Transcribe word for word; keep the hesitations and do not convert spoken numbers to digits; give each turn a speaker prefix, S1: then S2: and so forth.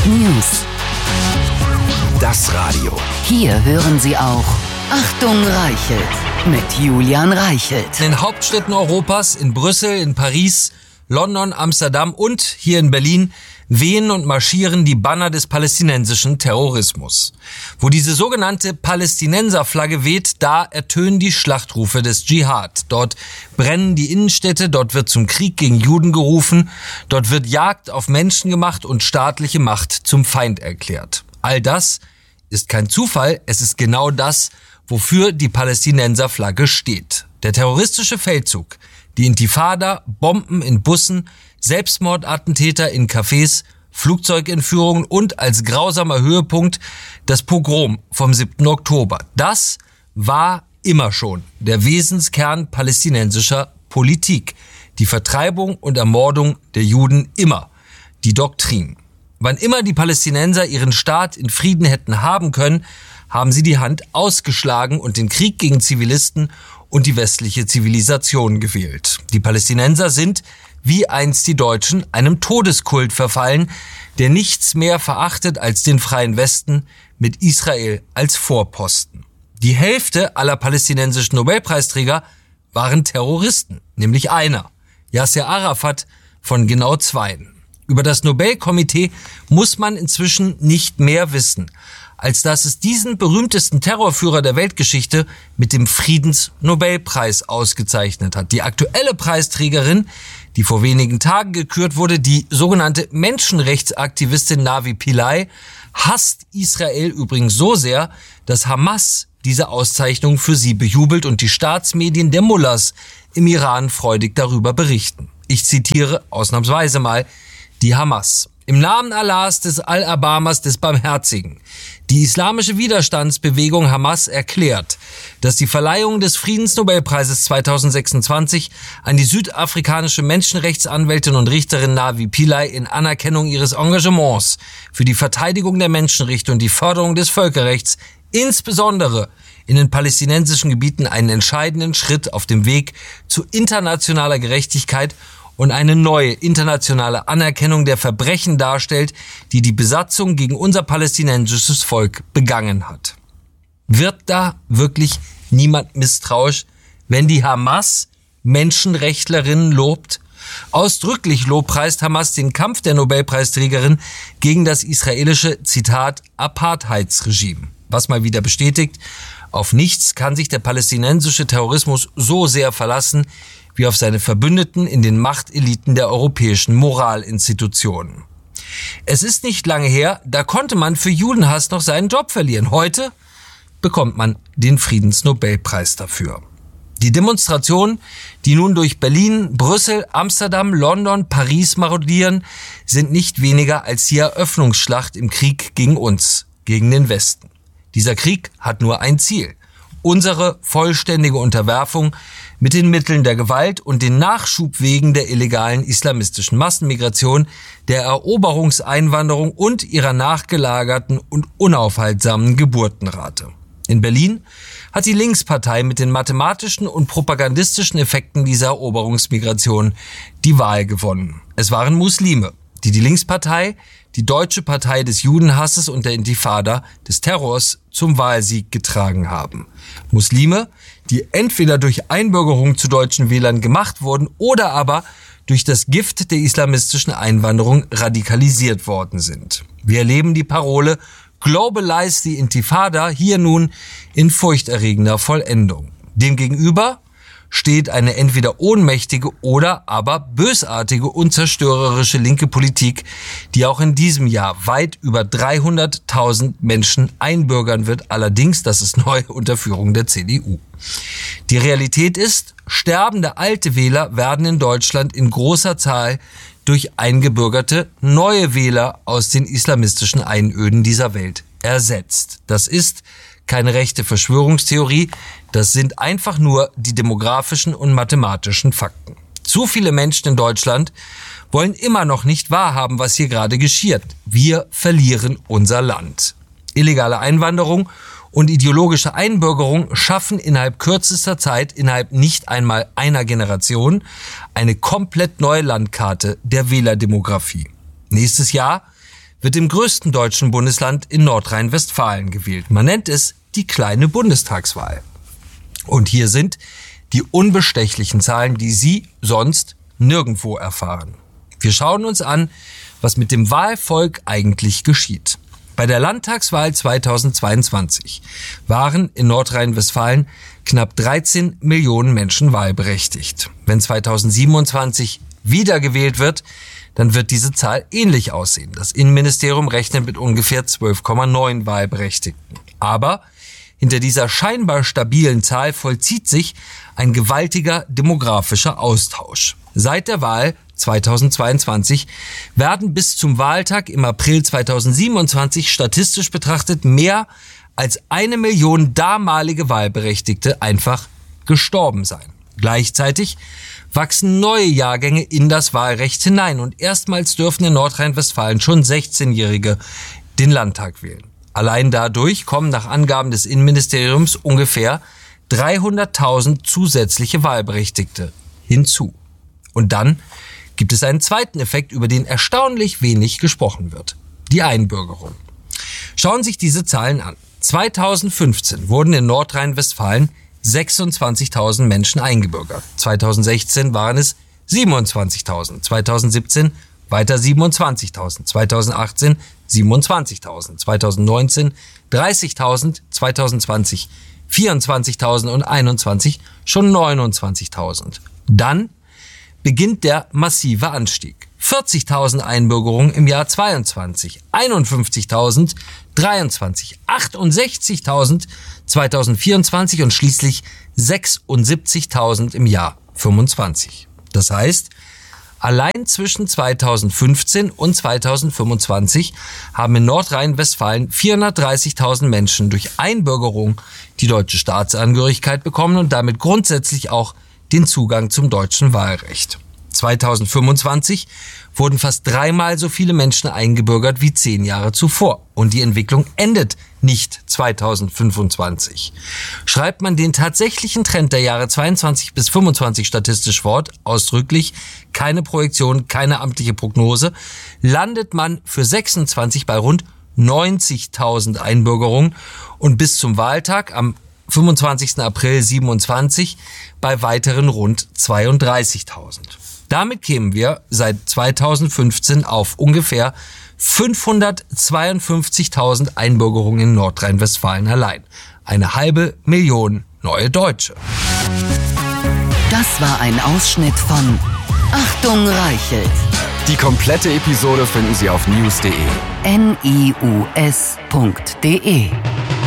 S1: News.
S2: Das Radio.
S1: Hier hören Sie auch Achtung Reichelt mit Julian Reichelt.
S3: In den Hauptstädten Europas, in Brüssel, in Paris, London, Amsterdam und hier in Berlin wehen und marschieren die Banner des palästinensischen Terrorismus. Wo diese sogenannte Palästinenserflagge weht, da ertönen die Schlachtrufe des Dschihad. Dort brennen die Innenstädte, dort wird zum Krieg gegen Juden gerufen, dort wird Jagd auf Menschen gemacht und staatliche Macht zum Feind erklärt. All das ist kein Zufall, es ist genau das, wofür die Palästinenserflagge steht. Der terroristische Feldzug, die Intifada, Bomben in Bussen, Selbstmordattentäter in Cafés, Flugzeugentführungen und als grausamer Höhepunkt das Pogrom vom siebten Oktober. Das war immer schon der Wesenskern palästinensischer Politik. Die Vertreibung und Ermordung der Juden immer. Die Doktrin. Wann immer die Palästinenser ihren Staat in Frieden hätten haben können, haben sie die Hand ausgeschlagen und den Krieg gegen Zivilisten und die westliche Zivilisation gewählt. Die Palästinenser sind, wie einst die Deutschen, einem Todeskult verfallen, der nichts mehr verachtet als den freien Westen mit Israel als Vorposten. Die Hälfte aller palästinensischen Nobelpreisträger waren Terroristen, nämlich einer, Yasser Arafat, von genau zweien. Über das Nobelkomitee muss man inzwischen nicht mehr wissen, als dass es diesen berühmtesten Terrorführer der Weltgeschichte mit dem Friedensnobelpreis ausgezeichnet hat. Die aktuelle Preisträgerin, die vor wenigen Tagen gekürt wurde, die sogenannte Menschenrechtsaktivistin Navi Pillay, hasst Israel übrigens so sehr, dass Hamas diese Auszeichnung für sie bejubelt und die Staatsmedien der Mullahs im Iran freudig darüber berichten. Ich zitiere ausnahmsweise mal die Hamas. Im Namen Allahs, des Al-Abamas, des Barmherzigen. Die islamische Widerstandsbewegung Hamas erklärt, dass die Verleihung des Friedensnobelpreises zweitausendsechsundzwanzig an die südafrikanische Menschenrechtsanwältin und Richterin Navi Pillay in Anerkennung ihres Engagements für die Verteidigung der Menschenrechte und die Förderung des Völkerrechts, insbesondere in den palästinensischen Gebieten, einen entscheidenden Schritt auf dem Weg zu internationaler Gerechtigkeit und eine neue internationale Anerkennung der Verbrechen darstellt, die die Besatzung gegen unser palästinensisches Volk begangen hat. Wird da wirklich niemand misstrauisch, wenn die Hamas Menschenrechtlerinnen lobt? Ausdrücklich lobpreist Hamas den Kampf der Nobelpreisträgerin gegen das israelische, Zitat, Apartheidsregime. Was mal wieder bestätigt, auf nichts kann sich der palästinensische Terrorismus so sehr verlassen, wie auf seine Verbündeten in den Machteliten der europäischen Moralinstitutionen. Es ist nicht lange her, da konnte man für Judenhass noch seinen Job verlieren. Heute bekommt man den Friedensnobelpreis dafür. Die Demonstrationen, die nun durch Berlin, Brüssel, Amsterdam, London, Paris marodieren, sind nicht weniger als die Eröffnungsschlacht im Krieg gegen uns, gegen den Westen. Dieser Krieg hat nur ein Ziel: unsere vollständige Unterwerfung mit den Mitteln der Gewalt und den Nachschubwegen der illegalen islamistischen Massenmigration, der Eroberungseinwanderung und ihrer nachgelagerten und unaufhaltsamen Geburtenrate. In Berlin hat die Linkspartei mit den mathematischen und propagandistischen Effekten dieser Eroberungsmigration die Wahl gewonnen. Es waren Muslime, die die Linkspartei, die deutsche Partei des Judenhasses und der Intifada, des Terrors, zum Wahlsieg getragen haben. Muslime, die entweder durch Einbürgerung zu deutschen Wählern gemacht wurden oder aber durch das Gift der islamistischen Einwanderung radikalisiert worden sind. Wir erleben die Parole Globalize the Intifada hier nun in furchterregender Vollendung. Demgegenüber steht eine entweder ohnmächtige oder aber bösartige und zerstörerische linke Politik, die auch in diesem Jahr weit über dreihunderttausend Menschen einbürgern wird, allerdings, das ist neu, unter Führung der C D U. Die Realität ist, sterbende alte Wähler werden in Deutschland in großer Zahl durch eingebürgerte neue Wähler aus den islamistischen Einöden dieser Welt ersetzt. Das ist keine rechte Verschwörungstheorie, das sind einfach nur die demografischen und mathematischen Fakten. Zu viele Menschen in Deutschland wollen immer noch nicht wahrhaben, was hier gerade geschieht. Wir verlieren unser Land. Illegale Einwanderung und ideologische Einbürgerung schaffen innerhalb kürzester Zeit, innerhalb nicht einmal einer Generation, eine komplett neue Landkarte der Wählerdemografie. Nächstes Jahr wird im größten deutschen Bundesland in Nordrhein-Westfalen gewählt. Man nennt es die kleine Bundestagswahl. Und hier sind die unbestechlichen Zahlen, die Sie sonst nirgendwo erfahren. Wir schauen uns an, was mit dem Wahlvolk eigentlich geschieht. Bei der Landtagswahl zweitausendzweiundzwanzig waren in Nordrhein-Westfalen knapp dreizehn Millionen Menschen wahlberechtigt. Wenn zweitausendsiebenundzwanzig wiedergewählt wird, dann wird diese Zahl ähnlich aussehen. Das Innenministerium rechnet mit ungefähr zwölf Komma neun Wahlberechtigten. Aber hinter dieser scheinbar stabilen Zahl vollzieht sich ein gewaltiger demografischer Austausch. Seit der Wahl zweitausendzweiundzwanzig werden bis zum Wahltag im April zweitausendsiebenundzwanzig statistisch betrachtet mehr als eine Million damalige Wahlberechtigte einfach gestorben sein. Gleichzeitig wachsen neue Jahrgänge in das Wahlrecht hinein und erstmals dürfen in Nordrhein-Westfalen schon sechzehnjährige den Landtag wählen. Allein dadurch kommen nach Angaben des Innenministeriums ungefähr dreihunderttausend zusätzliche Wahlberechtigte hinzu. Und dann gibt es einen zweiten Effekt, über den erstaunlich wenig gesprochen wird: die Einbürgerung. Schauen Sie sich diese Zahlen an. zweitausendfünfzehn wurden in Nordrhein-Westfalen sechsundzwanzigtausend Menschen eingebürgert. zweitausendsechzehn waren es siebenundzwanzigtausend. zweitausendsiebzehn weiter siebenundzwanzigtausend. zweitausendachtzehn siebenundzwanzigtausend. zweitausendneunzehn dreißigtausend. zweitausendzwanzig vierundzwanzigtausend und einundzwanzig schon neunundzwanzigtausend. Dann beginnt der massive Anstieg. vierzigtausend Einbürgerungen im Jahr zweiundzwanzig, einundfünfzigtausend dreiundzwanzig, achtundsechzigtausend zweitausendvierundzwanzig und schließlich sechsundsiebzigtausend im Jahr fünfundzwanzig. Das heißt, allein zwischen zweitausendfünfzehn und zweitausendfünfundzwanzig haben in Nordrhein-Westfalen vierhundertdreißigtausend Menschen durch Einbürgerung die deutsche Staatsangehörigkeit bekommen und damit grundsätzlich auch den Zugang zum deutschen Wahlrecht. zweitausendfünfundzwanzig wurden fast dreimal so viele Menschen eingebürgert wie zehn Jahre zuvor. Und die Entwicklung endet nicht zweitausendfünfundzwanzig. Schreibt man den tatsächlichen Trend der Jahre zweiundzwanzig bis fünfundzwanzig statistisch fort, ausdrücklich, keine Projektion, keine amtliche Prognose, landet man für sechsundzwanzig bei rund neunzigtausend Einbürgerungen und bis zum Wahltag am fünfundzwanzigsten April siebenundzwanzig bei weiteren rund zweiunddreißigtausend. Damit kämen wir seit zweitausendfünfzehn auf ungefähr fünfhundertzweiundfünfzigtausend Einbürgerungen in Nordrhein-Westfalen allein. Eine halbe Million neue Deutsche.
S1: Das war ein Ausschnitt von Achtung Reichelt.
S2: Die komplette Episode finden Sie auf news punkt de.
S1: N I U S punkt de